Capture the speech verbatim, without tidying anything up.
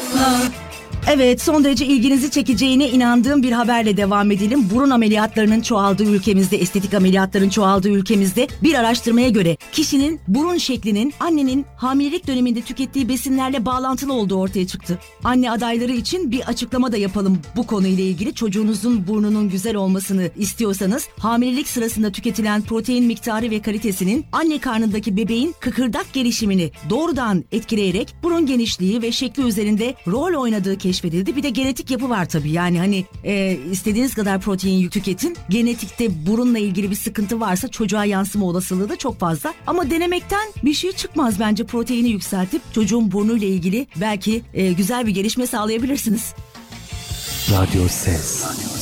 kokla. Evet, son derece ilginizi çekeceğine inandığım bir haberle devam edelim. Burun ameliyatlarının çoğaldığı ülkemizde, estetik ameliyatların çoğaldığı ülkemizde bir araştırmaya göre kişinin burun şeklinin annenin hamilelik döneminde tükettiği besinlerle bağlantılı olduğu ortaya çıktı. Anne adayları için bir açıklama da yapalım bu konuyla ilgili. Çocuğunuzun burnunun güzel olmasını istiyorsanız hamilelik sırasında tüketilen protein miktarı ve kalitesinin anne karnındaki bebeğin kıkırdak gelişimini doğrudan etkileyerek burun genişliği ve şekli üzerinde rol oynadığı keşfedildi. Bir de genetik yapı var tabii. Yani hani e, istediğiniz kadar protein tüketin. Genetikte burunla ilgili bir sıkıntı varsa çocuğa yansıma olasılığı da çok fazla. Ama denemekten bir şey çıkmaz bence. Proteini yükseltip çocuğun burnuyla ilgili belki e, güzel bir gelişme sağlayabilirsiniz. Radyo Ses.